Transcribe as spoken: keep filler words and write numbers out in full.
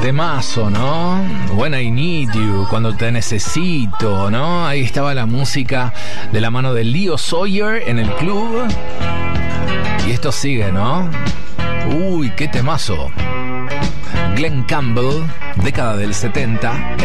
Temazo, ¿no? When I Need You, cuando te necesito, ¿no? Ahí estaba la música de la mano de Leo Sawyer en el club. Y esto sigue, ¿no? Uy, qué temazo. Glenn Campbell, década del setenta.